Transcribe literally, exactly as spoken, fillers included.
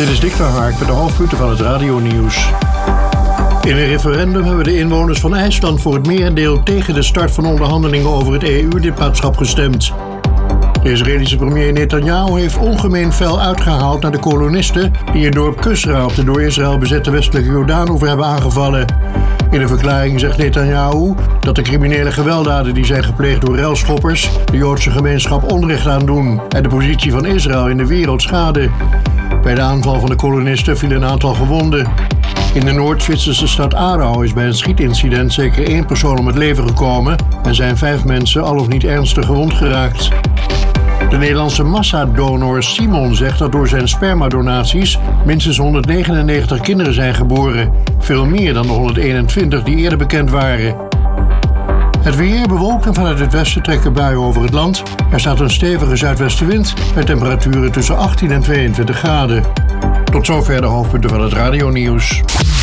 Dit is Dick van Haak met de hoofdpunten van het radionieuws. In een referendum hebben de inwoners van IJsland voor het merendeel tegen de start van onderhandelingen over het E U-lidmaatschap gestemd. De Israëlische premier Netanyahu heeft ongemeen fel uitgehaald naar de kolonisten die het dorp Kusra op de door Israël bezette westelijke Jordaanoever hebben aangevallen. In een verklaring zegt Netanyahu dat de criminele gewelddaden die zijn gepleegd door ruilschoppers de Joodse gemeenschap onrecht aandoen en de positie van Israël in de wereld schaden. Bij de aanval van de kolonisten vielen een aantal gewonden. In de Noord-Zwitserse stad Aarau is bij een schietincident zeker één persoon om het leven gekomen en zijn vijf mensen al of niet ernstig gewond geraakt. De Nederlandse massadonor Simon zegt dat door zijn spermadonaties minstens honderdnegenennegentig kinderen zijn geboren. Veel meer dan de honderdeenentwintig die eerder bekend waren. Het weer bewolkt en vanuit het westen trekken buien over het land. Er staat een stevige zuidwestenwind met temperaturen tussen achttien en tweeëntwintig graden. Tot zover de hoofdpunten van het radionieuws.